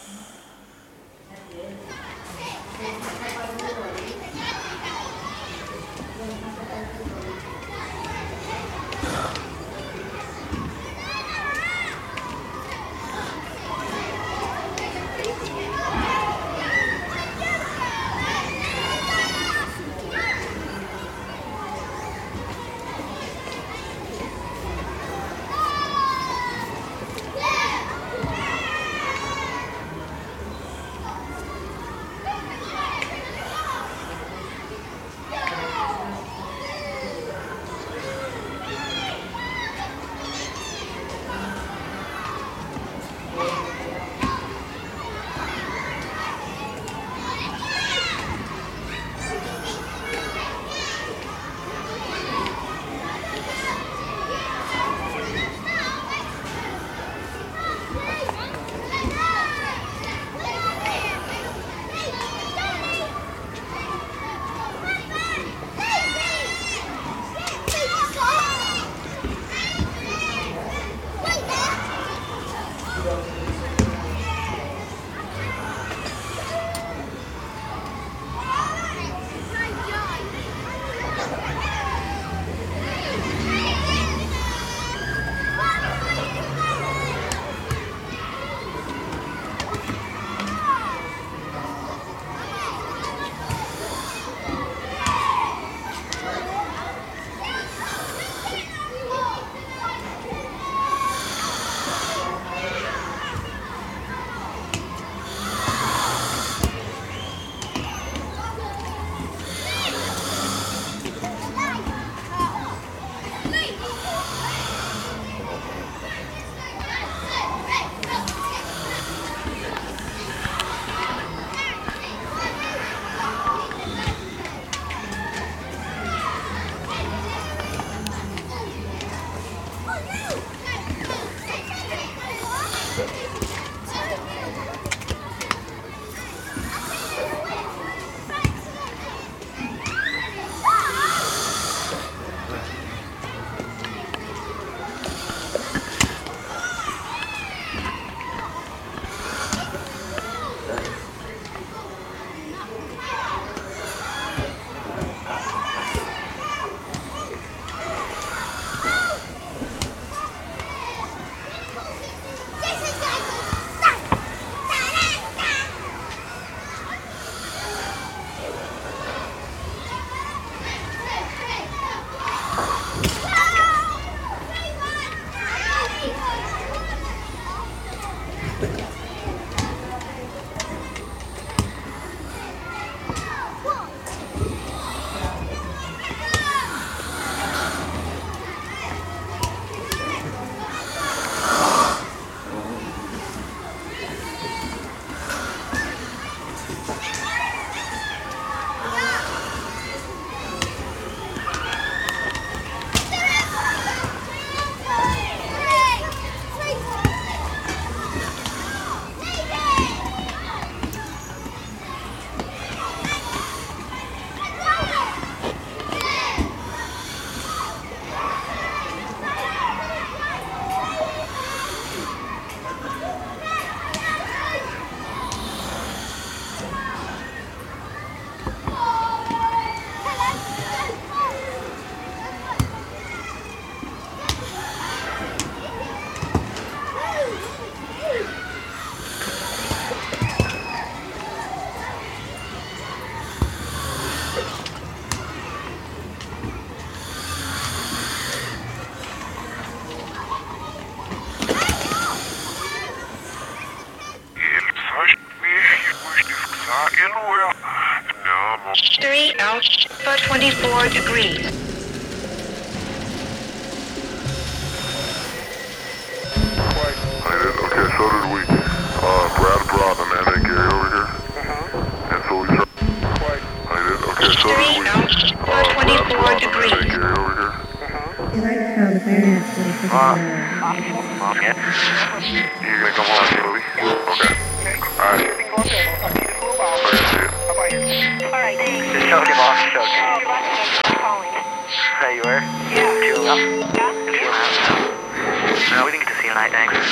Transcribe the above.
3 Alpha 24 degrees. Okay, so did we. Brad brought the man and Gary over here. And so we tried. I did. Okay, so did we. 3 Alpha 24 degrees. Gary over here. You like how the fire Mom, yeah? You gonna come on, Louie? Okay. Alright. Okay, see ya. Alright, thanks. Just showed him off, showed him. You're right, calling. Hey, you were? Yeah. Two. Yeah? No, we didn't get to see you tonight, thanks.